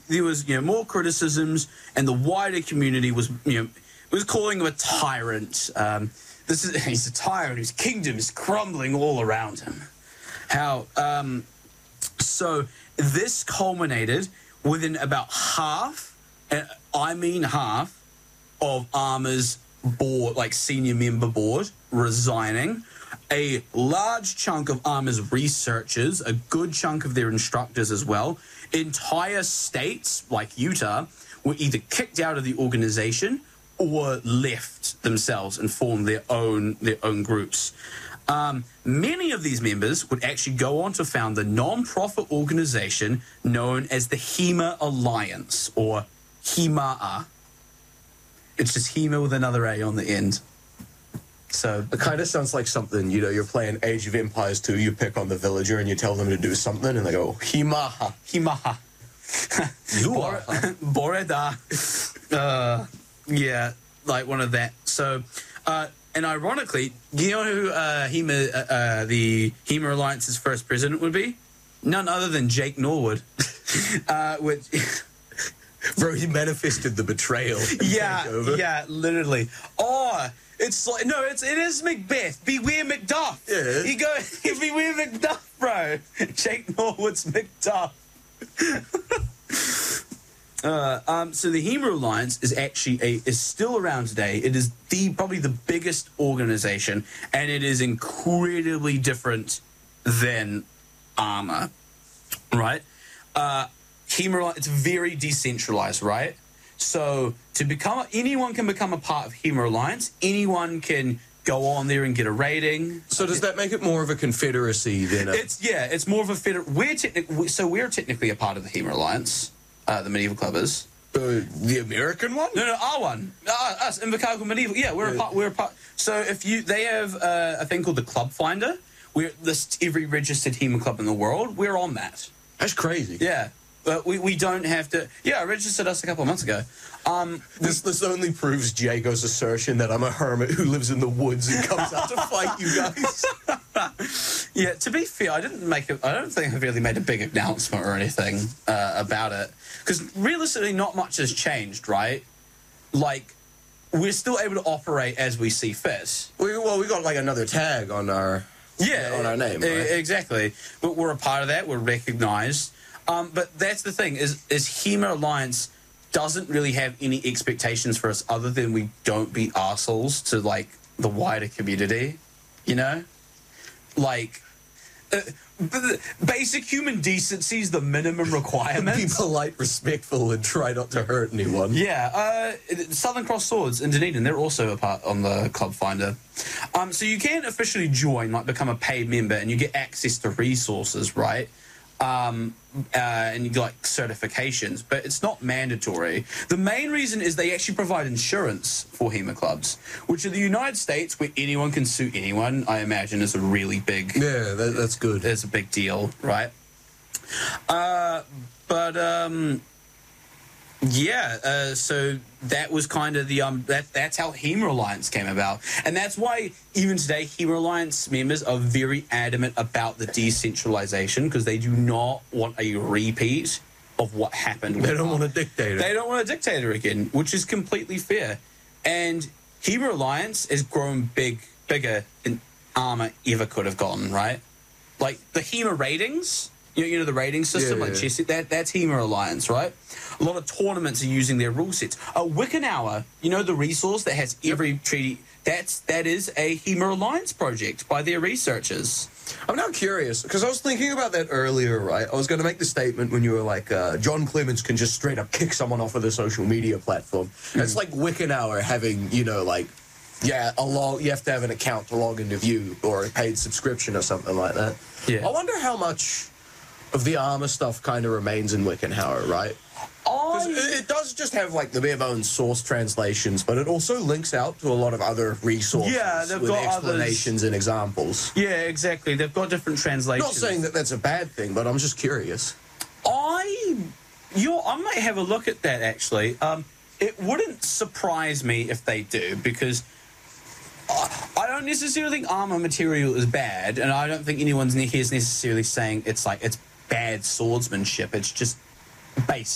there was more criticisms, and the wider community was was calling him a tyrant. He's a tyrant whose kingdom is crumbling all around him. So this culminated within about half, and I mean half, of Arma's board, like senior member board, resigning. A large chunk of Arma's researchers, a good chunk of their instructors as well, entire states like Utah were either kicked out of the organization or left themselves and formed their own groups. Many of these members would actually go on to found the non-profit organization known as the HEMA Alliance, or HEMA. It's just HEMA with another A on the end. So it kind of sounds like something, you're playing Age of Empires 2, you pick on the villager and you tell them to do something, and they go, Himaha. Himaha. Boreda. Yeah, like one of that. So, and ironically, you know who the HEMA Alliance's first president would be? None other than Jake Norwood. Bro, he manifested the betrayal. Yeah, literally. Oh, it's like, no, it is Macbeth. Beware Macduff. Yeah. Beware Macduff, bro. Jake Norwood's Macduff. So the HEMA Alliance is actually is still around today. It is probably the biggest organization, and it is incredibly different than Arma, right? HEMA, it's very decentralized, right? So anyone can become a part of HEMA Alliance. Anyone can go on there and get a rating. So does that make it more of a confederacy than it's more of a we're technically a part of the HEMA Alliance, the Medieval Clubbers. The American one? No, our one. Us, Invercargill Medieval. Yeah, we're a part. So they have a thing called the Club Finder. We're every registered HEMA club in the world. We're on that. That's crazy. Yeah. We don't have to... Yeah, I registered us a couple of months ago. This only proves Jago's assertion that I'm a hermit who lives in the woods and comes out to fight you guys. Yeah, to be fair, I don't think I really made a big announcement or anything about it. Because realistically, not much has changed, right? Like, we're still able to operate as we see fit. We got like another tag on our... on our name, right? Exactly. But we're a part of that. We're recognised. But that's the thing, is HEMA Alliance doesn't really have any expectations for us other than we don't be arseholes to, like, the wider community, Like, basic human decency is the minimum requirement. Be polite, respectful, and try not to hurt anyone. Yeah, Southern Cross Swords in Dunedin, they're also a part on the Club Finder. So you can officially join, like, become a paid member, and you get access to resources, right? And you get like certifications, but it's not mandatory. The main reason is they actually provide insurance for HEMA clubs, which in the United States, where anyone can sue anyone, I imagine is a really big... Yeah, that's good. It's a big deal, right? So that was kind of the that's how HEMA Alliance came about, and that's why even today HEMA Alliance members are very adamant about the decentralization, because they do not want a repeat of what happened. They don't want a dictator. They don't want a dictator again, which is completely fair. And HEMA Alliance has grown bigger than Arma ever could have gotten, right? Like the HEMA ratings. You know the rating system, like chess. That's HEMA Alliance, right? A lot of tournaments are using their rule sets. Wickenauer, the resource that has every treaty. That is a HEMA Alliance project by their researchers. I'm now curious, because I was thinking about that earlier, right? I was going to make the statement when you were like, John Clements can just straight up kick someone off of the social media platform. It's like Wickenauer having, you have to have an account to log into View or a paid subscription or something like that. Yeah. I wonder how much of the Arma stuff kind of remains in Wickenauer, right? It does just have like the bare bones source translations, but it also links out to a lot of other resources with explanations and examples. Yeah, exactly. They've got different translations. Not saying that that's a bad thing, but I'm just curious. I might have a look at that, actually. It wouldn't surprise me if they do, because I don't necessarily think Arma material is bad, and I don't think anyone here is necessarily saying it's bad swordsmanship. It's just basic.